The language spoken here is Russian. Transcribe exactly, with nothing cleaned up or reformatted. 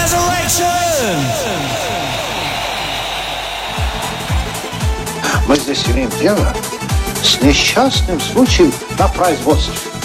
Мы здесь имеем дело с несчастным случаем на производстве.